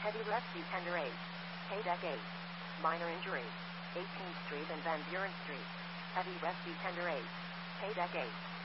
Heavy rescue tender 8. Paydeck 8. Minor injury. 18th Street and Van Buren Street. Heavy rescue tender 8. Paydeck 8.